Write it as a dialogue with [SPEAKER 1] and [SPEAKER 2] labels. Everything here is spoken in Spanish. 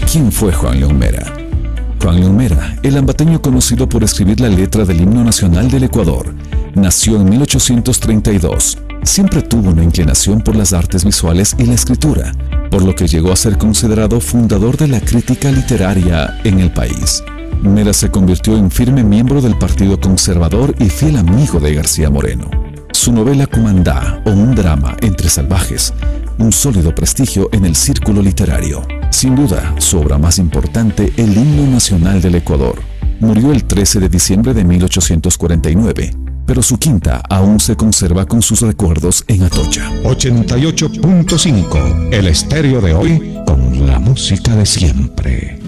[SPEAKER 1] ¿Quién fue Juan León Mera? Juan León Mera, el ambateño conocido por escribir la letra del himno nacional del Ecuador, nació en 1832. Siempre tuvo una inclinación por las artes visuales y la escritura, por lo que llegó a ser considerado fundador de la crítica literaria en el país. Mera se convirtió en firme miembro del Partido Conservador y fiel amigo de García Moreno. Su novela Cumandá, o un drama entre salvajes, un sólido prestigio en el círculo literario. Sin duda, su obra más importante, el himno nacional del Ecuador. Murió el 13 de diciembre de 1849, pero su quinta aún se conserva con sus recuerdos en Atocha.
[SPEAKER 2] 88.5, el estéreo de hoy con la música de siempre.